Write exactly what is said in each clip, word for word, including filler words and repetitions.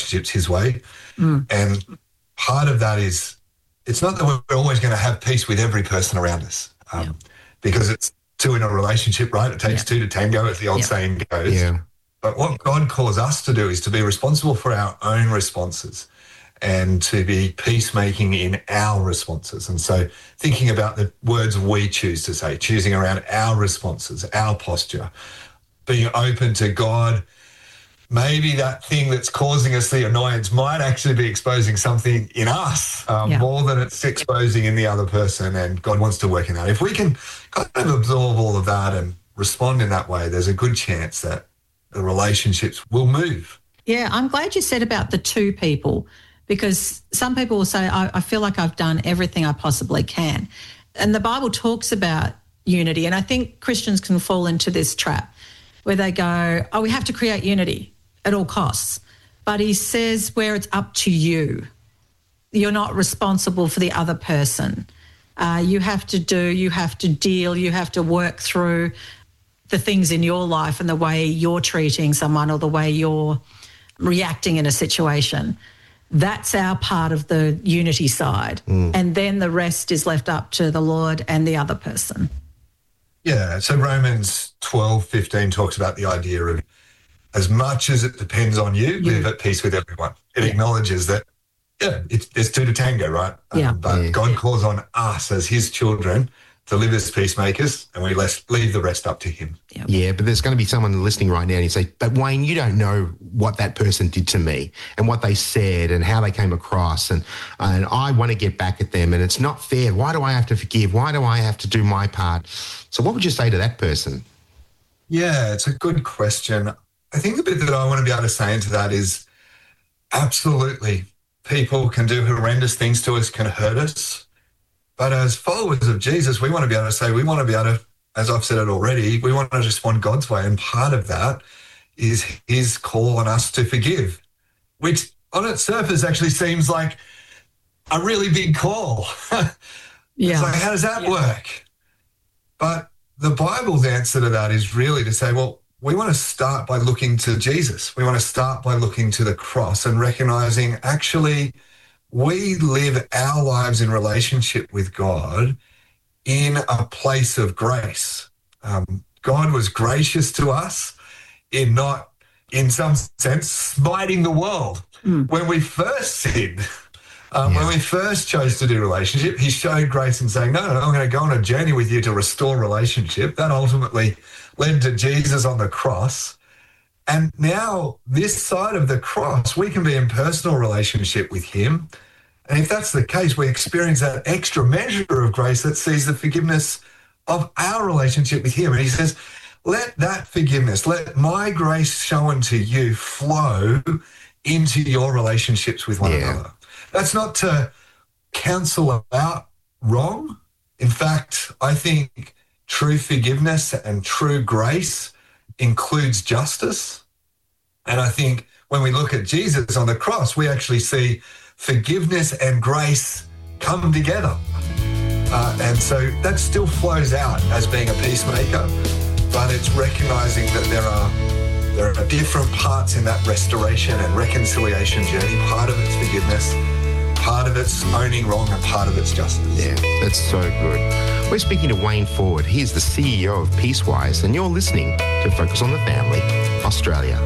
relationships his way. Mm. And part of that is, it's not that we're always going to have peace with every person around us, um, yeah. because it's two in a relationship, right? It takes yeah. two to tango, as the old yeah. saying goes. Yeah. But what God calls us to do is to be responsible for our own responses and to be peacemaking in our responses. And so thinking about the words we choose to say, choosing around our responses, our posture, being open to God. Maybe that thing that's causing us the annoyance might actually be exposing something in us um, yeah. more than it's exposing in the other person, and God wants to work in that. If we can kind of absorb all of that and respond in that way, there's a good chance that the relationships will move. Yeah, I'm glad you said about the two people, because some people will say, I, I feel like I've done everything I possibly can. And the Bible talks about unity, and I think Christians can fall into this trap where they go, oh, we have to create unity at all costs. But he says where it's up to you. You're not responsible for the other person. Uh, you have to do, you have to deal, you have to work through the things in your life and the way you're treating someone or the way you're reacting in a situation. That's our part of the unity side. Mm. And then the rest is left up to the Lord and the other person. Yeah, so Romans twelve fifteen talks about the idea of, as much as it depends on you, you. live at peace with everyone. It yeah. acknowledges that, yeah, it's, there's two to tango, right? Yeah. Um, but yeah. God calls on us as his children to live as peacemakers, and we let's leave the rest up to him. Yep. Yeah, but there's going to be someone listening right now and you say, but Wayne, you don't know what that person did to me and what they said and how they came across, and, and I want to get back at them and it's not fair. Why do I have to forgive? Why do I have to do my part? So what would you say to that person? Yeah, it's a good question. I think the bit that I want to be able to say into that is absolutely people can do horrendous things to us, can hurt us. But as followers of Jesus, we want to be able to say, we want to be able to, as I've said it already, we want to respond God's way. And part of that is his call on us to forgive, which on its surface actually seems like a really big call. Yeah. It's like, how does that yeah. work? But the Bible's answer to that is really to say, well, we want to start by looking to Jesus. We want to start by looking to the cross and recognizing actually we live our lives in relationship with God in a place of grace. Um, God was gracious to us in not, in some sense, smiting the world. Mm. When we first sinned, um, yeah. when we first chose to do relationship, he showed grace in saying, no, no, no, I'm going to go on a journey with you to restore relationship. That ultimately led to Jesus on the cross. And now this side of the cross, we can be in personal relationship with him. And if that's the case, we experience that extra measure of grace that sees the forgiveness of our relationship with him. And he says, let that forgiveness, let my grace shown to you flow into your relationships with one yeah. another. That's not to cancel out wrong. In fact, I think true forgiveness and true grace includes justice. And I think when we look at Jesus on the cross, we actually see forgiveness and grace come together. Uh, and so that still flows out as being a peacemaker, but it's recognizing that there are there are different parts in that restoration and reconciliation journey. Part of it's forgiveness, part of it's owning wrong, and part of it's justice. Yeah, that's so good. We're speaking to Wayne Ford. He's the C E O of Peacewise, and you're listening to Focus on the Family, Australia.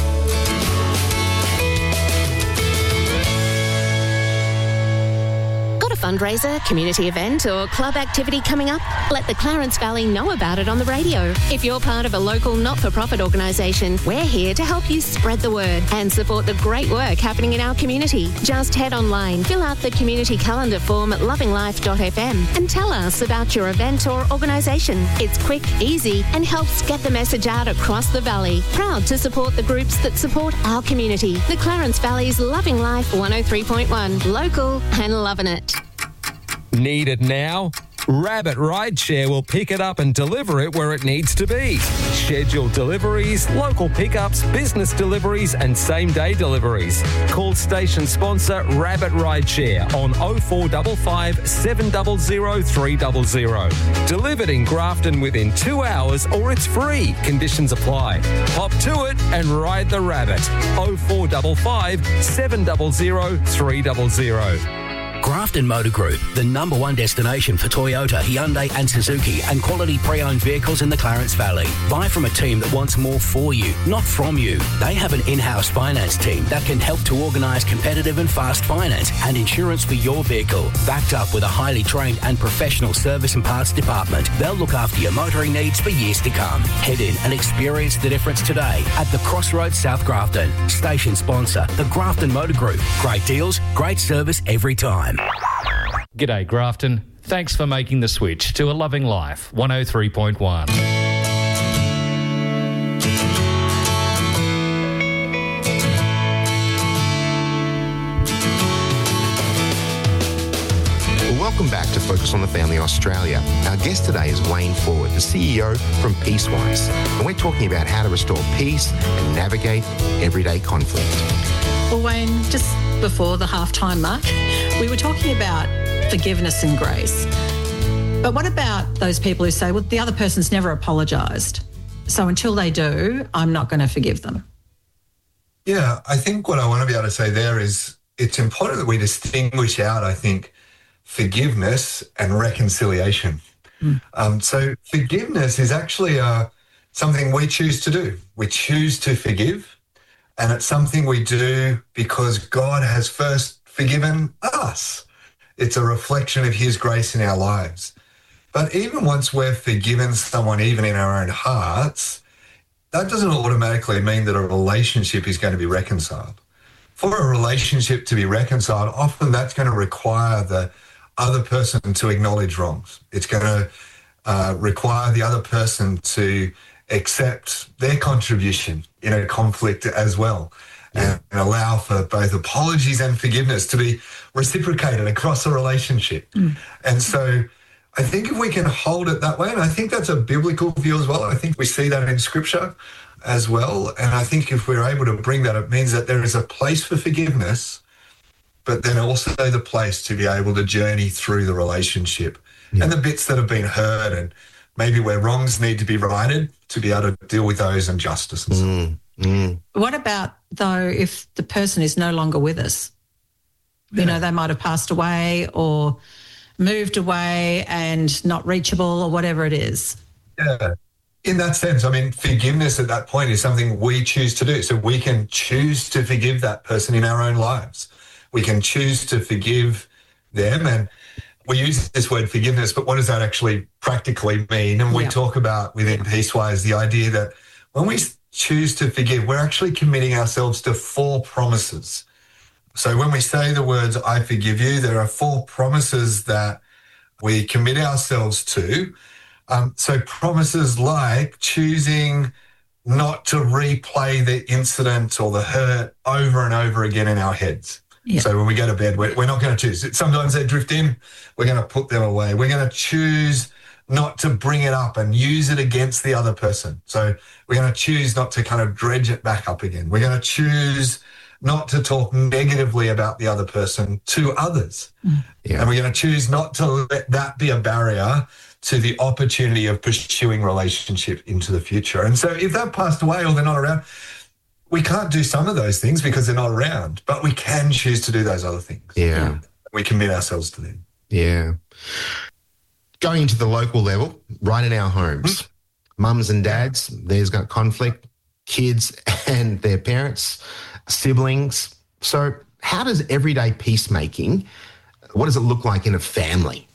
Fundraiser, community event or club activity coming up? Let the Clarence Valley know about it on the radio. If you're part of a local not-for-profit organisation, we're here to help you spread the word and support the great work happening in our community. Just head online, fill out the community calendar form at loving life dot f m and tell us about your event or organisation. It's quick, easy and helps get the message out across the valley. Proud to support the groups that support our community. The Clarence Valley's Loving Life one oh three point one. Local and loving it. Need it now? Rabbit Rideshare will pick it up and deliver it where it needs to be. scheduled deliveries, local pickups, business deliveries and same-day deliveries. Call station sponsor Rabbit Rideshare on oh four five five, seven zero zero, three zero zero. Delivered in Grafton within two hours or it's free. Conditions apply. Hop to it and ride the Rabbit. oh four five five, seven zero zero, three zero zero. Grafton Motor Group, the number one destination for Toyota, Hyundai and Suzuki and quality pre-owned vehicles in the Clarence Valley. Buy from a team that wants more for you, not from you. They have an in-house finance team that can help to organise competitive and fast finance and insurance for your vehicle. Backed up with a highly trained and professional service and parts department, they'll look after your motoring needs for years to come. Head in and experience the difference today at the Crossroads South Grafton. Station sponsor, the Grafton Motor Group. Great deals, great service every time. G'day Grafton. Thanks for making the switch to A Loving Life, one oh three point one. Welcome back to Focus on the Family Australia. Our guest today is Wayne Ford, the C E O from Peacewise, and we're talking about how to restore peace and navigate everyday conflict. Well, Wayne, just before the halftime mark, we were talking about forgiveness and grace. But what about those people who say, well, the other person's never apologised, so until they do, I'm not going to forgive them? Yeah, I think what I want to be able to say there is it's important that we distinguish out, I think, forgiveness and reconciliation. Mm. Um, so forgiveness is actually uh, something we choose to do. We choose to forgive, and it's something we do because God has first forgiven us. It's a reflection of his grace in our lives. But even once we've forgiven someone, even in our own hearts, that doesn't automatically mean that a relationship is going to be reconciled. For a relationship to be reconciled, often that's going to require the other person to acknowledge wrongs. It's going to uh, require the other person to accept their contribution in a conflict as well, and, and allow for both apologies and forgiveness to be reciprocated across a relationship. Mm. And so I think if we can hold it that way, and I think that's a biblical view as well, I think we see that in Scripture as well, and I think if we're able to bring that, it means that there is a place for forgiveness, but then also the place to be able to journey through the relationship yeah. and the bits that have been hurt and maybe where wrongs need to be righted, to be able to deal with those and justice and so on. Mm, mm. What about, though, if the person is no longer with us? You yeah. know, they might have passed away or moved away and not reachable or whatever it is. Yeah. In that sense, I mean, forgiveness at that point is something we choose to do. So we can choose to forgive that person in our own lives. We can choose to forgive them. And we use this word forgiveness, but what does that actually practically mean? And we yeah. talk about within Peacewise the idea that when we choose to forgive, we're actually committing ourselves to four promises. So when we say the words, I forgive you, there are four promises that we commit ourselves to. Um, so promises like choosing not to replay the incident or the hurt over and over again in our heads. Yeah. So when we go to bed, we're, we're not going to choose. Sometimes they drift in. We're going to put them away. We're going to choose not to bring it up and use it against the other person. So we're going to choose not to kind of dredge it back up again. We're going to choose not to talk negatively about the other person to others. Yeah. And we're going to choose not to let that be a barrier to the opportunity of pursuing relationship into the future. And so if they've passed away or they're not around, we can't do some of those things because they're not around, but we can choose to do those other things. Yeah. We commit ourselves to them. Yeah. Going into the local level, right in our homes, mm-hmm. mums and dads, there's got conflict, kids and their parents, siblings. So how does everyday peacemaking, what does it look like in a family?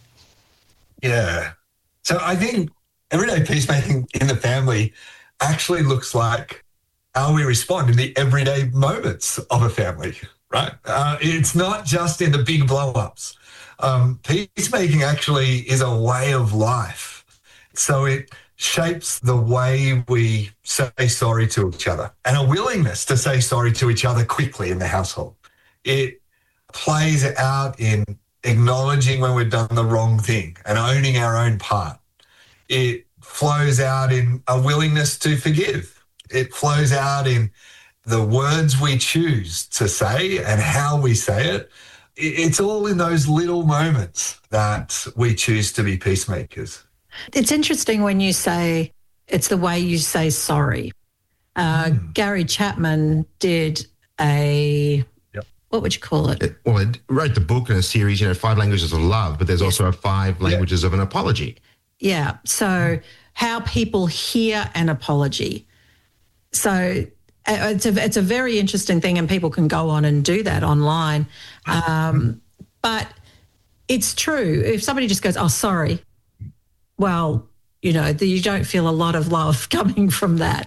Yeah. So I think everyday peacemaking in the family actually looks like how we respond in the everyday moments of a family, right? Uh, it's not just in the big blow-ups. Um, peacemaking actually is a way of life. So it shapes the way we say sorry to each other and a willingness to say sorry to each other quickly in the household. It plays out in acknowledging when we've done the wrong thing and owning our own part. It flows out in a willingness to forgive. It flows out in the words we choose to say and how we say it. It's all in those little moments that we choose to be peacemakers. It's interesting when you say it's the way you say sorry. Uh, mm. Gary Chapman did a, yep. what would you call it? it? Well, it wrote the book in a series, you know, Five Languages of Love, but there's yes. also a Five Languages yeah. of an Apology. Yeah. So mm. how people hear an apology. So it's a, it's a very interesting thing, and people can go on and do that online. Um, but it's true. If somebody just goes, oh, sorry, well, you know, the, you don't feel a lot of love coming from that.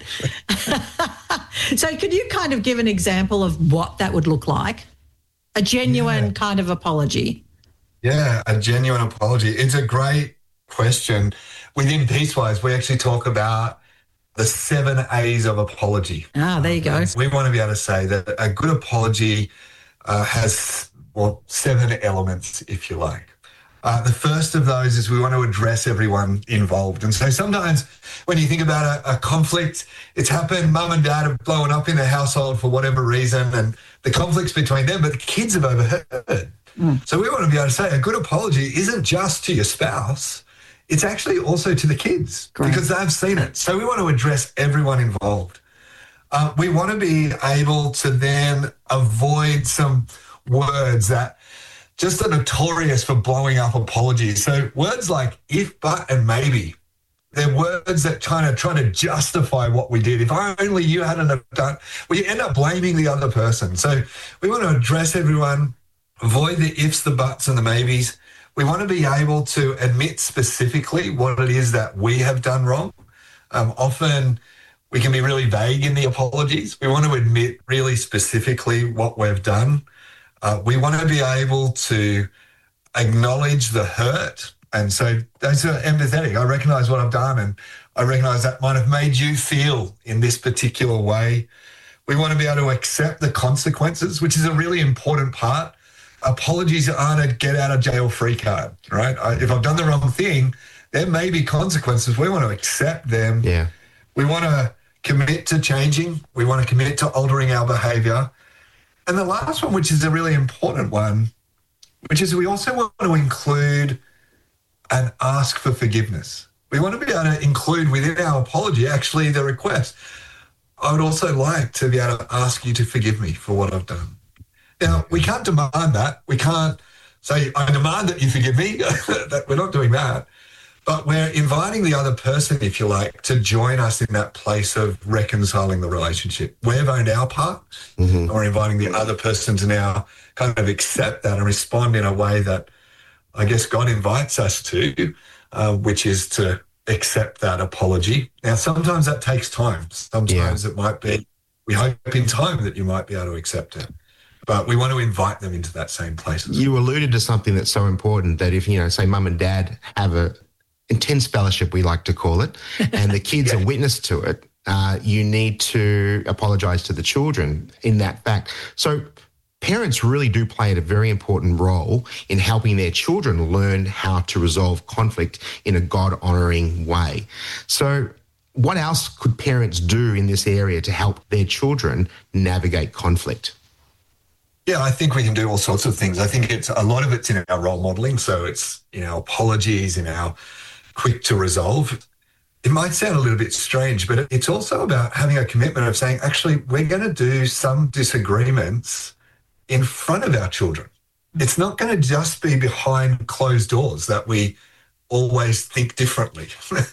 So could you kind of give an example of what that would look like? A genuine yeah. kind of apology. Yeah, a genuine apology. It's a great question. Within Peacewise, we actually talk about the seven A's of apology. Ah, there you go. We want to be able to say that a good apology uh, has, well, seven elements, if you like. Uh, the first of those is we want to address everyone involved. And so sometimes when you think about a, a conflict, it's happened, mum and dad have blown up in the household for whatever reason, and the conflict's between them, but the kids have overheard. Mm. So we want to be able to say a good apology isn't just to your spouse, it's actually also to the kids. Great. Because they've seen it. So we want to address everyone involved. Uh, we want to be able to then avoid some words that just are notorious for blowing up apologies. So words like if, but, and maybe, they're words that kind of try to justify what we did. If only you hadn't have done, we end up blaming the other person. So we want to address everyone, avoid the ifs, the buts, and the maybes. We want to be able to admit specifically what it is that we have done wrong. Um, often we can be really vague in the apologies. We want to admit really specifically what we've done. Uh, we want to be able to acknowledge the hurt. And so those are empathetic. I recognise what I've done, and I recognise that might have made you feel in this particular way. We want to be able to accept the consequences, which is a really important part. Apologies aren't a get out of jail free card, right? I, if I've done the wrong thing, there may be consequences. We want to accept them. Yeah. We want to commit to changing. We want to commit to altering our behaviour. And the last one, which is a really important one, which is we also want to include and ask for forgiveness. We want to be able to include within our apology actually the request. I would also like to be able to ask you to forgive me for what I've done. Now, we can't demand that. We can't say, I demand that you forgive me. That we're not doing that. But we're inviting the other person, if you like, to join us in that place of reconciling the relationship. We've owned our part, mm-hmm. and we're inviting the other person to now kind of accept that and respond in a way that I guess God invites us to, uh, which is to accept that apology. Now, sometimes that takes time. Sometimes yeah. it might be, we hope in time that you might be able to accept it. But we want to invite them into that same place. You alluded to something that's so important, that if, you know, say mum and dad have a intense fellowship, we like to call it, and the kids yeah. are witness to it, uh, you need to apologise to the children in that fact. So parents really do play a very important role in helping their children learn how to resolve conflict in a God-honouring way. So what else could parents do in this area to help their children navigate conflict? Yeah, I think we can do all sorts of things. I think it's a lot of it's in our role modelling. So it's in our apologies, in our quick to resolve. It might sound a little bit strange, but it's also about having a commitment of saying, actually, we're going to do some disagreements in front of our children. It's not going to just be behind closed doors that we always think differently.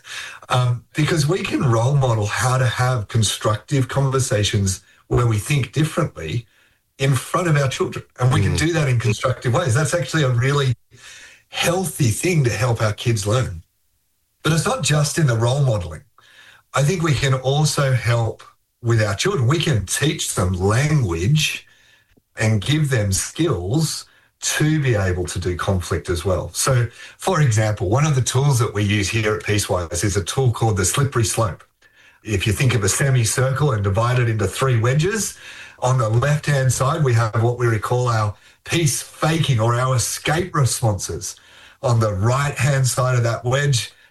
um, because we can role model how to have constructive conversations where we think differently in front of our children. And we mm. can do that in constructive ways. That's actually a really healthy thing to help our kids learn. But it's not just in the role modeling. I think we can also help with our children. We can teach them language and give them skills to be able to do conflict as well. So, for example, one of the tools that we use here at Peacewise is a tool called the slippery slope. If you think of a semicircle and divide it into three wedges, on the left-hand side, we have what we call our peace faking or our escape responses. On the right-hand side of that wedge,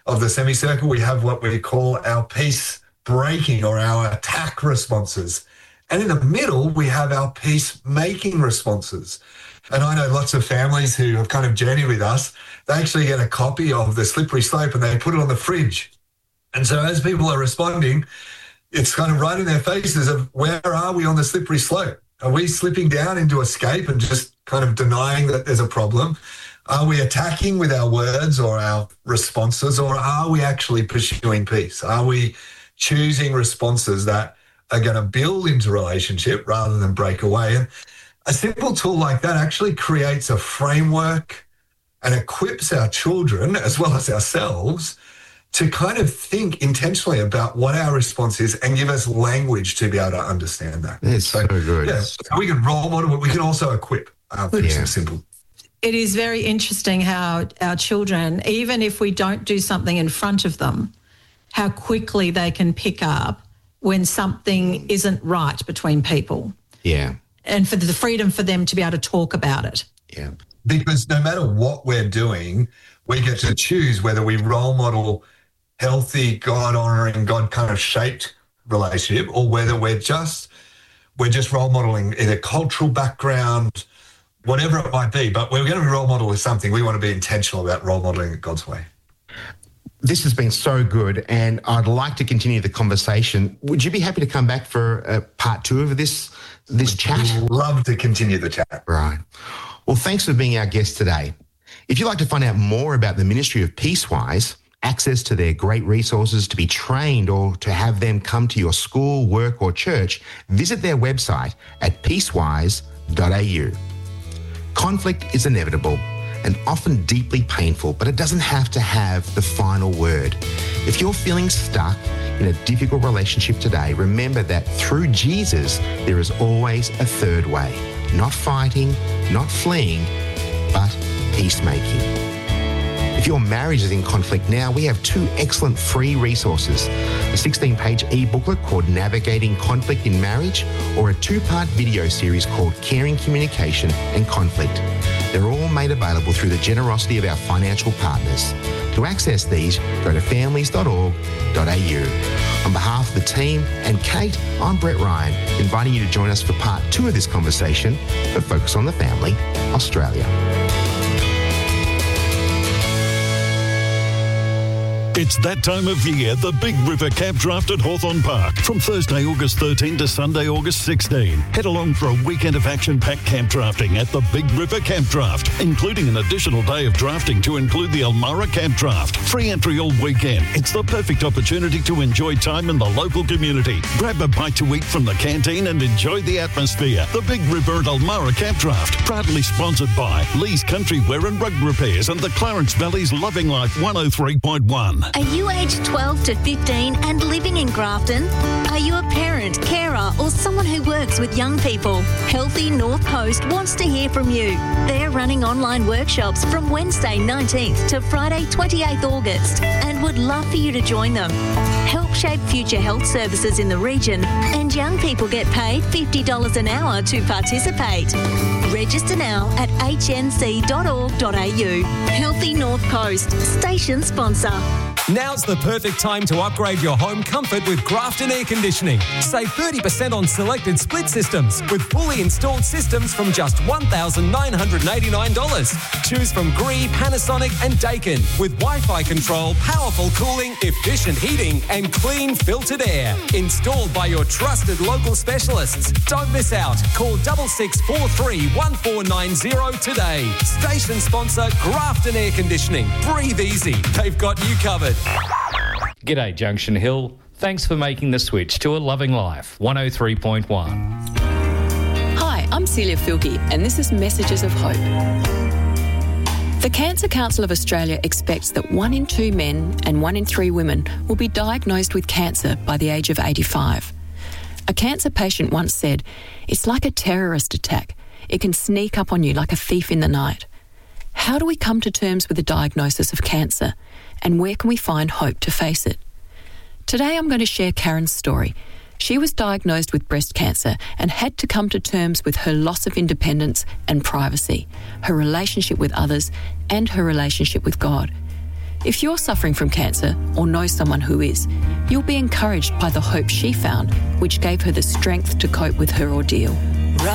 of the semicircle, we have what we call our peace breaking or our attack responses. And in the middle, we have our peace-making responses. And I know lots of families who have kind of journeyed with us, they actually get a copy of the slippery slope and they put it on the fridge. And so as people are responding, it's kind of right in their faces of where are we on the slippery slope? Are we slipping down into escape and just kind of denying that there's a problem? Are we attacking with our words or our responses, or are we actually pursuing peace? Are we choosing responses that are going to build into relationship rather than break away? And a simple tool like that actually creates a framework and equips our children as well as ourselves to kind of think intentionally about what our response is and give us language to be able to understand that. It's so, so good. Yeah, so we can role model, but we can also equip. Uh, yeah. Simple. It is very interesting how our children, even if we don't do something in front of them, how quickly they can pick up when something isn't right between people. Yeah. And for the freedom for them to be able to talk about it. Yeah. Because no matter what we're doing, we get to choose whether we role model healthy, God-honouring, God kind of shaped relationship, or whether we're just we're just role modeling either cultural background, whatever it might be. But we're going to be role model with something. We want to be intentional about role modeling it God's way. This has been so good, and I'd like to continue the conversation. Would you be happy to come back for uh, part two of this this chat? I'd love to continue the chat. Right. Well, thanks for being our guest today. If you'd like to find out more about the ministry of Peacewise, access to their great resources, to be trained, or to have them come to your school, work, or church, visit their website at peacewise dot a u. Conflict is inevitable and often deeply painful, but it doesn't have to have the final word. If you're feeling stuck in a difficult relationship today, remember that through Jesus, there is always a third way. Not fighting, not fleeing, but peacemaking. If your marriage is in conflict now, we have two excellent free resources, a sixteen-page e-booklet called Navigating Conflict in Marriage, or a two-part video series called Caring Communication and Conflict. They're all made available through the generosity of our financial partners. To access these, go to families dot org dot a u. On behalf of the team and Kate, I'm Brett Ryan, inviting you to join us for part two of this conversation for Focus on the Family, Australia. It's that time of year, the Big River Camp Draft at Hawthorne Park. From Thursday, August thirteenth to Sunday, August sixteenth. Head along for a weekend of action-packed camp drafting at the Big River Camp Draft, including an additional day of drafting to include the Elmara Camp Draft. Free entry all weekend. It's the perfect opportunity to enjoy time in the local community. Grab a bite to eat from the canteen and enjoy the atmosphere. The Big River at Elmara Camp Draft, proudly sponsored by Lee's Country Wear and Rug Repairs and the Clarence Valley's Loving Life one oh three point one. Are you aged twelve to fifteen and living in Grafton? Are you a parent, carer, or someone who works with young people? Healthy North Coast wants to hear from you. They're running online workshops from Wednesday nineteenth to Friday twenty-eighth August and would love for you to join them. Help shape future health services in the region, and young people get paid fifty dollars an hour to participate. Register now at h n c dot org dot a u. Healthy North Coast, station sponsor. Now's the perfect time to upgrade your home comfort with Grafton Air Conditioning. Save thirty percent on selected split systems with fully installed systems from just one thousand nine hundred eighty-nine dollars. Choose from Gree, Panasonic and Daikin with Wi-Fi control, powerful cooling, efficient heating and clean filtered air. Installed by your trusted local specialists. Don't miss out. Call six six four three one four nine zero today. Station sponsor Grafton Air Conditioning. Breathe easy. They've got you covered. G'day Junction Hill. Thanks for making the switch to A Loving Life one oh three point one. Hi, I'm Celia Filkey and this is Messages of Hope. The Cancer Council of Australia expects that one in two men and one in three women will be diagnosed with cancer by the age of eighty-five. A cancer patient once said, "It's like a terrorist attack. It can sneak up on you like a thief in the night." How do we come to terms with the diagnosis of cancer? And where can we find hope to face it? Today I'm going to share Karen's story. She was diagnosed with breast cancer and had to come to terms with her loss of independence and privacy, her relationship with others, and her relationship with God. If you're suffering from cancer or know someone who is, you'll be encouraged by the hope she found, which gave her the strength to cope with her ordeal.